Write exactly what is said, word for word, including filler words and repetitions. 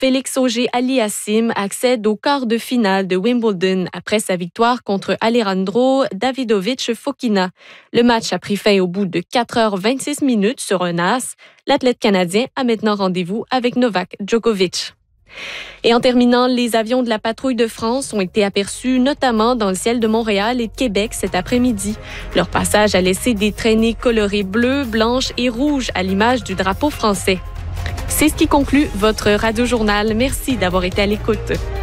Félix Auger-Aliassime accède au quart de finale de Wimbledon après sa victoire contre Alejandro Davidovich Fokina. Le match a pris fin au bout de quatre heures vingt-six minutes sur un as. L'athlète canadien a maintenant rendez-vous avec Novak Djokovic. Et en terminant, les avions de la patrouille de France ont été aperçus notamment dans le ciel de Montréal et de Québec cet après-midi. Leur passage a laissé des traînées colorées bleues, blanches et rouges à l'image du drapeau français. C'est ce qui conclut votre Radio-journal. Merci d'avoir été à l'écoute.